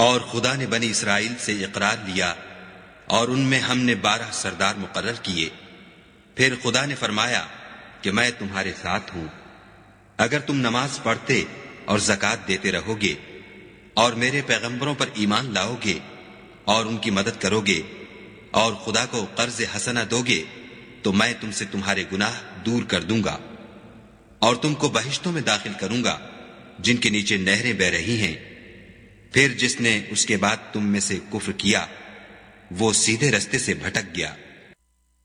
और खुदा ने बनी इसराइल से इकरार लिया और उनमें हमने 12 सरदार मुकर्रर किए। फिर खुदा ने फरमाया कि मैं तुम्हारे साथ हूं। अगर तुम नमाज पढ़ते और ज़कात देते रहोगे और मेरे पैगंबरों पर ईमान लाओगे और उनकी मदद करोगे और खुदा को कर्ज हसना दोगे तो मैं तुमसे तुम्हारे गुनाह दूर कर दूंगा और तुमको बहिश्तों में दाखिल करूंगा जिनके नीचे नहरें बह रही हैं। फिर जिसने उसके बाद तुम में से कुफ्र किया वो सीधे रस्ते से भटक गया।